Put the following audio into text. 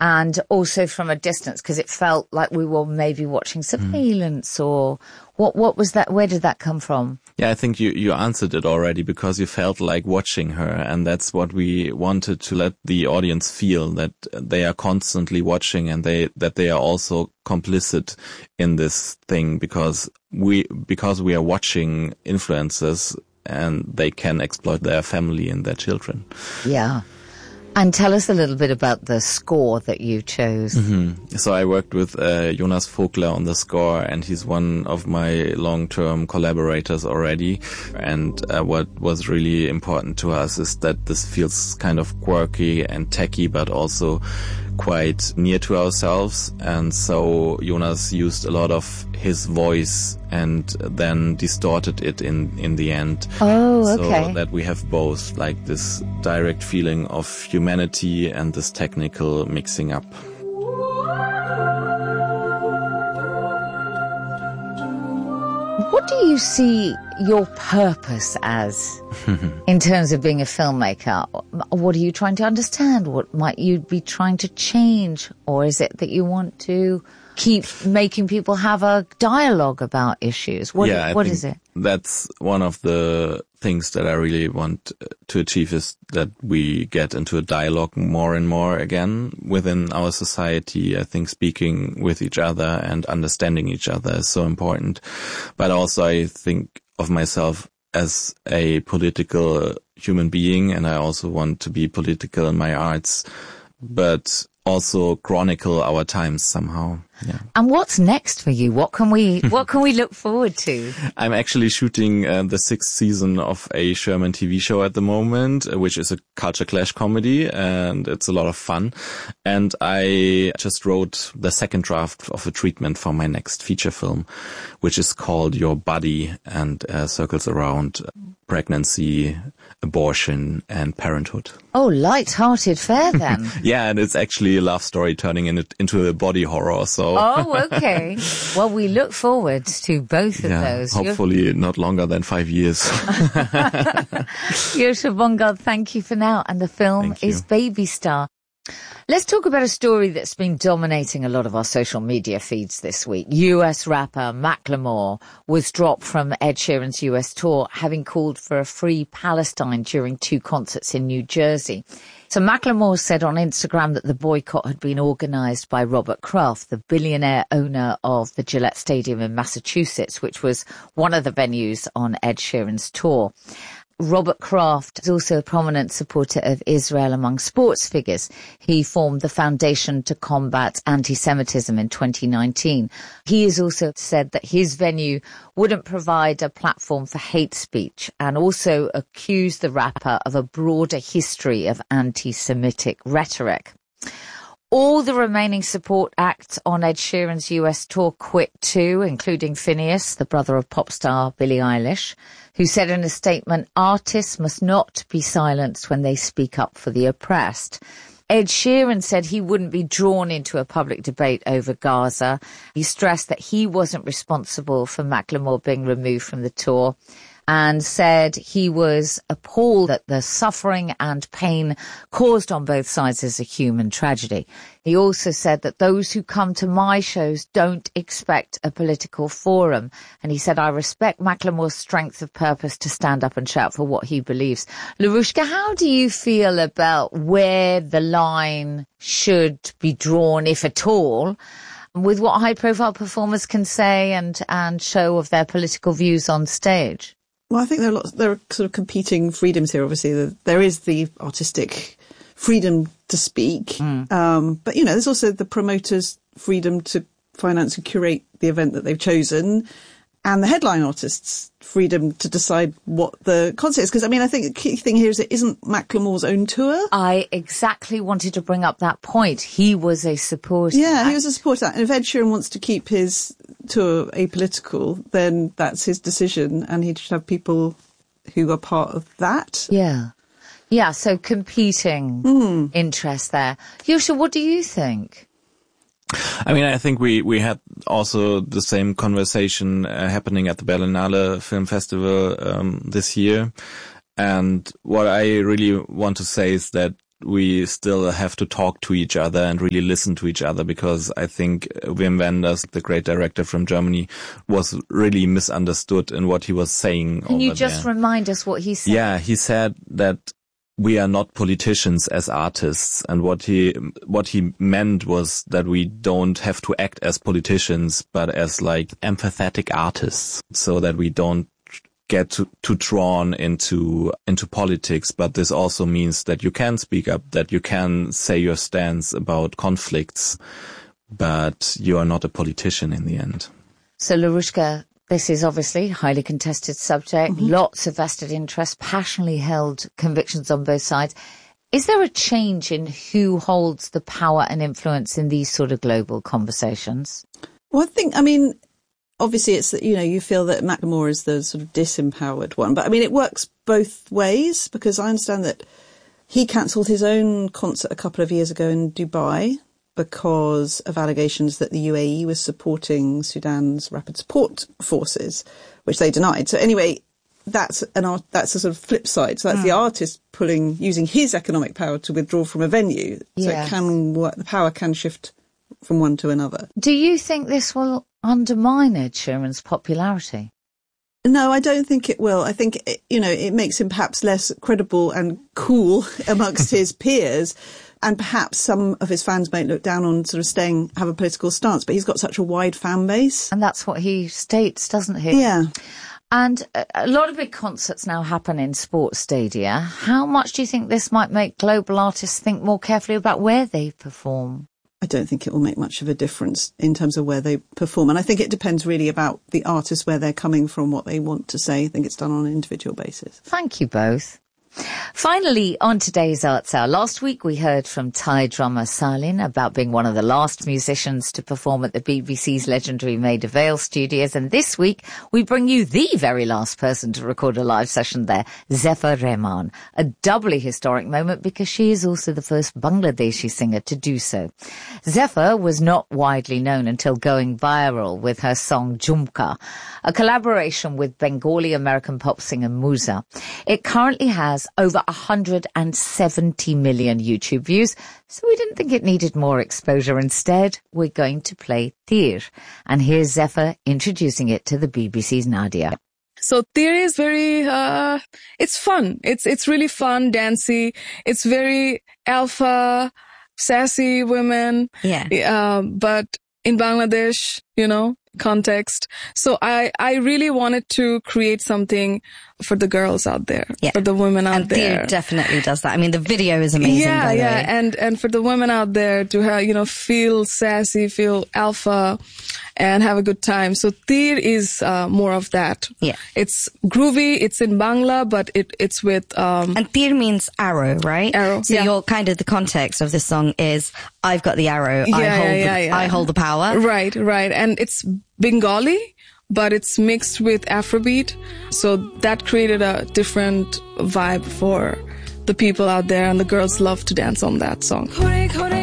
and also from a distance, because it felt like we were maybe watching surveillance or what was that? Where did that come from? Yeah, I think you answered it already, because you felt like watching her, and that's what we wanted to let the audience feel, that they are constantly watching and that they are also complicit in this thing, because we are watching influencers and they can exploit their family and their children. Yeah. And tell us a little bit about the score that you chose. So I worked with Jonas Vogler on the score, and he's one of my long-term collaborators already. And what was really important to us is that this feels kind of quirky and techy, but also quite near to ourselves. And so Jonas used a lot of his voice and then distorted it in the end. Oh, okay. So that we have both, like this direct feeling of humanity and this technical mixing up. What do you see your purpose as in terms of being a filmmaker? What are you trying to understand? What might you be trying to change? Or is it that you want to keep making people have a dialogue about issues? What is it? That's one of the things that I really want to achieve, is that we get into a dialogue more and more again within our society. I think speaking with each other and understanding each other is so important. But also I think of myself as a political human being, and I also want to be political in my arts, but also chronicle our times somehow. Yeah. And what's next for you? What can we look forward to? I'm actually shooting the 6th season of a Sherman TV show at the moment, which is a culture clash comedy, and it's a lot of fun. And I just wrote the second draft of a treatment for my next feature film, which is called Your Body, and circles around pregnancy, abortion, and parenthood. Oh, light-hearted fare then. Yeah, and it's actually a love story turning into a body horror. So. Oh, okay. Well, we look forward to both of those. Hopefully not longer than 5 years. Joshua Bongard, thank you for now. And the film is Baby Star. Let's talk about a story that's been dominating a lot of our social media feeds this week. US rapper Macklemore was dropped from Ed Sheeran's US tour, having called for a free Palestine during 2 concerts in New Jersey. So Macklemore said on Instagram that the boycott had been organised by Robert Kraft, the billionaire owner of the Gillette Stadium in Massachusetts, which was one of the venues on Ed Sheeran's tour. Robert Kraft is also a prominent supporter of Israel among sports figures. He formed the Foundation to Combat Anti-Semitism in 2019. He has also said that his venue wouldn't provide a platform for hate speech, and also accused the rapper of a broader history of anti-Semitic rhetoric. All the remaining support acts on Ed Sheeran's US tour quit too, including Phineas, the brother of pop star Billie Eilish, who said in a statement, "Artists must not be silenced when they speak up for the oppressed." Ed Sheeran said he wouldn't be drawn into a public debate over Gaza. He stressed that he wasn't responsible for Macklemore being removed from the tour, and said he was appalled at the suffering and pain caused on both sides as a human tragedy. He also said that those who come to my shows don't expect a political forum. And he said, "I respect Macklemore's strength of purpose to stand up and shout for what he believes." Larushka, how do you feel about where the line should be drawn, if at all, with what high-profile performers can say and show of their political views on stage? Well, I think there are sort of competing freedoms here. Obviously, there is the artistic freedom to speak, but there's also the promoters' freedom to finance and curate the event that they've chosen, and the headline artists' freedom to decide what the concert is. Because, I think the key thing here is it isn't Macklemore's own tour. I exactly wanted to bring up that point. He was a supporter. Yeah, he was a supporter. And if Ed Sheeran wants to keep his tour apolitical, then that's his decision, and he should have people who are part of that. Yeah, so competing interests there. Yosha, what do you think? I think we had also the same conversation happening at the Berlinale Film Festival this year. And what I really want to say is that we still have to talk to each other and really listen to each other, because I think Wim Wenders, the great director from Germany, was really misunderstood in what he was saying. Can you just remind us what he said? Yeah, he said that we are not politicians as artists, and what he meant was that we don't have to act as politicians, but as like empathetic artists, so that we don't get too drawn into politics. But this also means that you can speak up, that you can say your stance about conflicts, but you are not a politician in the end. So Larushka, this is obviously a highly contested subject, lots of vested interest, passionately held convictions on both sides. Is there a change in who holds the power and influence in these sort of global conversations? Well, obviously it's that, you feel that Macklemore is the sort of disempowered one. But it works both ways, because I understand that he cancelled his own concert a couple of years ago in Dubai because of allegations that the UAE was supporting Sudan's rapid support forces, which they denied. So anyway, that's a sort of flip side. So that's the artist using his economic power to withdraw from a venue. So it can work, the power can shift from one to another. Do you think this will undermine Ed Sheeran's popularity? No, I don't think it will. I think, it makes him perhaps less credible and cool amongst his peers. And perhaps some of his fans might look down on sort of have a political stance, but he's got such a wide fan base. And that's what he states, doesn't he? Yeah. And a lot of big concerts now happen in sports stadia. How much do you think this might make global artists think more carefully about where they perform? I don't think it will make much of a difference in terms of where they perform. And I think it depends really about the artist, where they're coming from, what they want to say. I think it's done on an individual basis. Thank you both. Finally, on today's Arts Hour, last week we heard from Thai drummer Salin about being one of the last musicians to perform at the BBC's legendary Maida Vale studios, and this week we bring you the very last person to record a live session there, Zephyr Rehman, a doubly historic moment because she is also the first Bangladeshi singer to do so. Zephyr was not widely known until going viral with her song Jhumka, a collaboration with Bengali-American pop singer Musa. It currently has over 170 million YouTube views, so we didn't think it needed more exposure. Instead, we're going to play Tir. And here's Zephyr introducing it to the BBC's Nadia. So Tir is very, it's fun. It's really fun, dancey. It's very alpha, sassy women. Yeah. But in Bangladesh, context. So I really wanted to create something for the girls out there, for the women out there. And Tir definitely does that. The video is amazing. Yeah. And for the women out there to have, feel sassy, feel alpha, and have a good time. So Tir is more of that. Yeah. It's groovy. It's in Bangla, but it's with and Tir means arrow, right? Arrow. So your kind of the context of this song is I've got the arrow. I hold the power. Right. And it's Bengali, but it's mixed with Afrobeat. So that created a different vibe for the people out there, and the girls love to dance on that song.